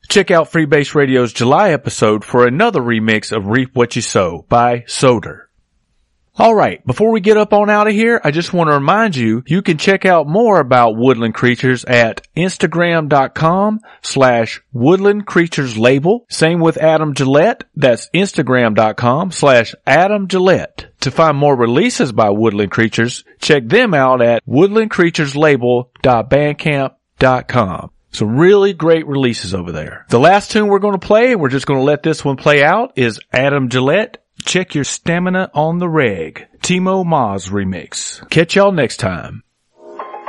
Check out Freebase Radio's July episode for another remix of Reap What You Sow by Soder. Alright, before we get up on out of here, I just want to remind you, you can check out more about Woodland Creatures at Instagram.com/Woodland Creatures Label. Same with Adam Gillette. That's Instagram.com/Adam Gillette. To find more releases by Woodland Creatures, check them out at woodlandcreatureslabel.bandcamp.com. Some really great releases over there. The last tune we're going to play, and we're just going to let this one play out, is Adam Gillette, Check Your Stamina on the Reg, Timo Maz remix. Catch y'all next time.